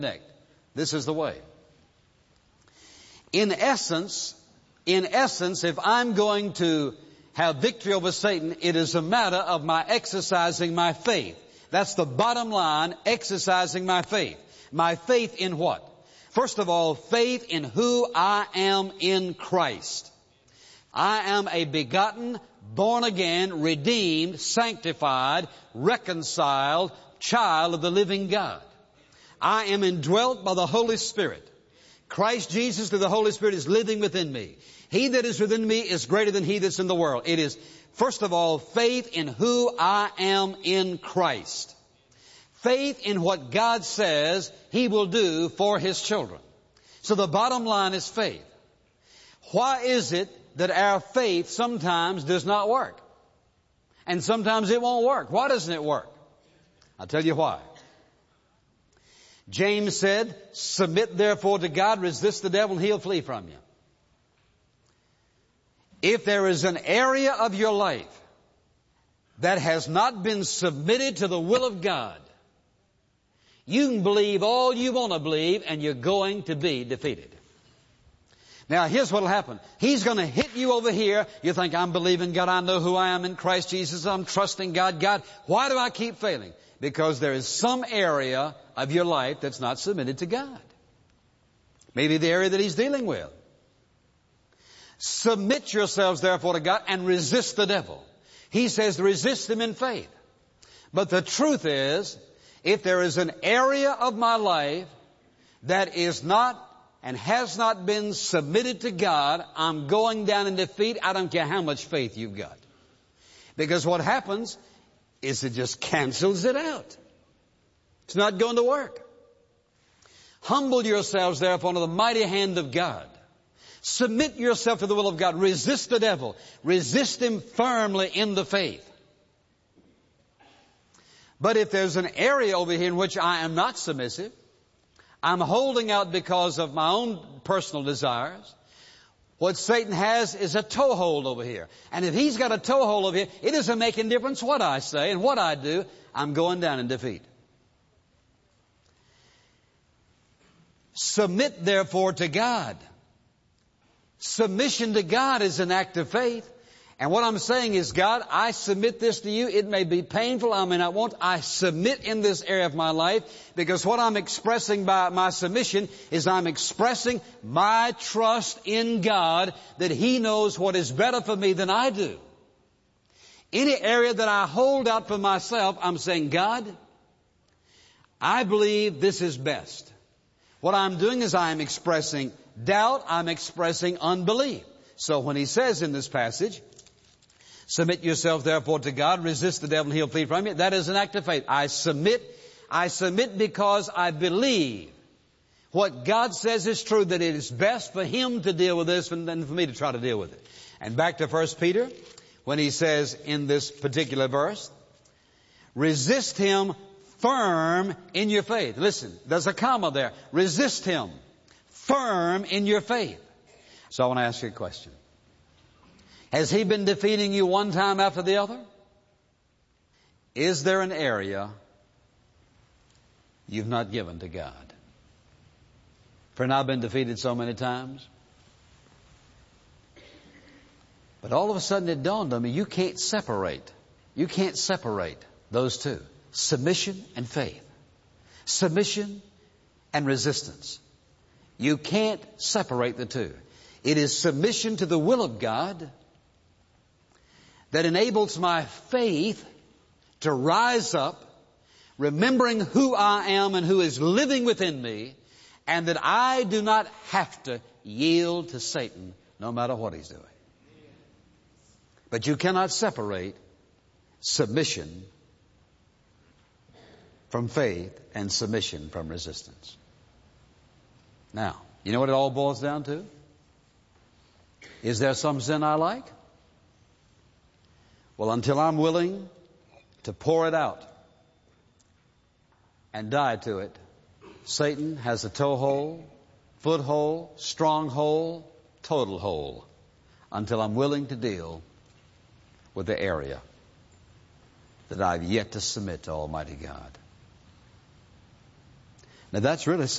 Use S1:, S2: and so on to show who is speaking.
S1: This is the way. In essence, if I'm going to have victory over Satan, it is a matter of my exercising my faith. That's the bottom line, exercising my faith. My faith in what? First of all, faith in who I am in Christ. I am a begotten, born again, redeemed, sanctified, reconciled child of the living God. I am indwelt by the Holy Spirit. Christ Jesus through the Holy Spirit is living within me. He that is within me is greater than he that's in the world. It is, first of all, faith in who I am in Christ. Faith in what God says He will do for His children. So the bottom line is faith. Why is it that our faith sometimes does not work? And sometimes it won't work. Why doesn't it work? I'll tell you why. James said, submit therefore to God, resist the devil, and he'll flee from you. If there is an area of your life that has not been submitted to the will of God, you can believe all you want to believe, and you're going to be defeated. Now, here's what will happen. He's going to hit you over here. You think, I'm believing God. I know who I am in Christ Jesus. I'm trusting God. God, why do I keep failing? Because there is some area of your life that's not submitted to God. Maybe the area that He's dealing with. Submit yourselves, therefore, to God and resist the devil. He says resist him in faith. But the truth is, if there is an area of my life that is not and has not been submitted to God, I'm going down in defeat. I don't care how much faith you've got. Because what happens is it just cancels it out. It's not going to work. Humble yourselves, therefore, under the mighty hand of God. Submit yourself to the will of God. Resist the devil. Resist him firmly in the faith. But if there's an area over here in which I am not submissive, I'm holding out because of my own personal desires, what Satan has is a toehold over here. And if he's got a toehold over here, it doesn't make any difference what I say and what I do. I'm going down in defeat. Submit, therefore, to God. Submission to God is an act of faith. And what I'm saying is, God, I submit this to you. It may be painful. I may not want. I submit in this area of my life, because what I'm expressing by my submission is I'm expressing my trust in God that He knows what is better for me than I do. Any area that I hold out for myself, I'm saying, God, I believe this is best. What I'm doing is I'm expressing doubt. I'm expressing unbelief. So when He says in this passage, submit yourself therefore to God, resist the devil and he'll flee from you, that is an act of faith. I submit because I believe what God says is true, that it is best for Him to deal with this than for me to try to deal with it. And back to 1 Peter, when he says in this particular verse, resist him firm in your faith. Listen, there's a comma there. Resist him firm in your faith. So I want to ask you a question. Has he been defeating you one time after the other? Is there an area you've not given to God? Friend, I've been defeated so many times. But all of a sudden it dawned on me, you can't separate those two. Submission and faith. Submission and resistance. You can't separate the two. It is submission to the will of God that enables my faith to rise up, remembering who I am and who is living within me, and that I do not have to yield to Satan no matter what he's doing. But you cannot separate submission from faith and submission from resistance. Now, you know what it all boils down to? Is there some sin I like? Well, until I'm willing to pour it out and die to it, Satan has a toehold, foothold, stronghold, total hold, until I'm willing to deal with the area that I've yet to submit to Almighty God. Now that's really